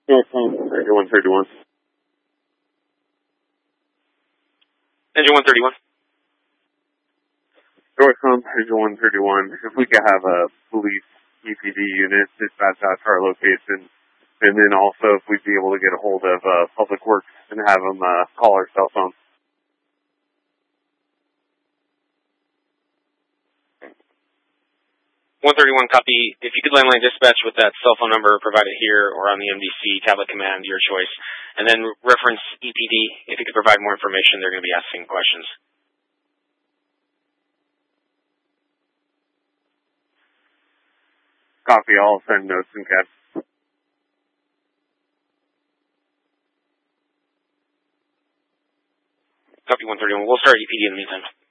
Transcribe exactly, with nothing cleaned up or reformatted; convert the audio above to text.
Engine one thirty-one. Engine one thirty-one. Northcom, Engine one thirty-one. If we could have a police E P D unit dispatch out to our location, and then also if we'd be able to get a hold of uh, Public Works and have them uh, call our cell phone. one thirty-one copy. If you could landline dispatch with that cell phone number provided here or on the M D C tablet command, your choice. And then reference E P D. If you could provide more information, they're going to be asking questions. Copy, I'll send notes and cap. Copy one thirty-one. We'll start E P D in the meantime.